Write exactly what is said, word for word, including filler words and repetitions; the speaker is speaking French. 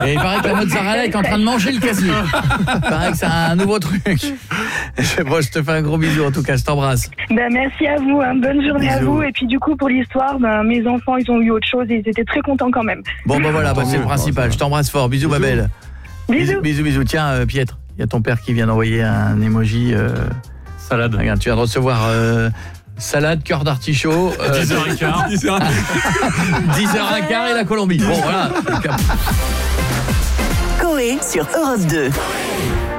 Et il paraît que la mozzarella est en train de manger le casier. Il paraît que c'est un nouveau truc. Bon, je te fais un gros bisou en tout cas, je t'embrasse. Ben, merci à vous, hein. Bonne journée Bisous. à vous. Et puis du coup, pour l'histoire, ben, mes enfants, ils ont eu autre chose et ils étaient très contents quand même. Bon bah voilà, bah, c'est le principal. Je t'embrasse fort. Bisous, ma belle. Bisous. Bisous, bisous. Tiens, euh, Pietre, il y a ton père qui vient d'envoyer un emoji. Euh... Salade. Regarde, tu viens de recevoir euh, salade, cœur d'artichaut. Euh, dix heures quinze. dix heures quinze et la Colombie. Bon, voilà. Coé sur Europe deux.